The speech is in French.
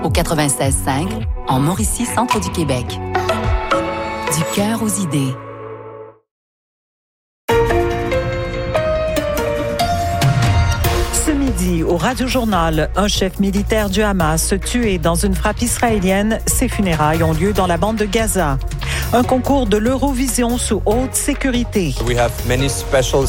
au 96.5, en Mauricie, centre du Québec. Du cœur aux idées. Ce midi, au Radio-Journal, un chef militaire du Hamas tué dans une frappe israélienne. Ses funérailles ont lieu dans la bande de Gaza. Un concours de l'Eurovision sous haute sécurité. We have many special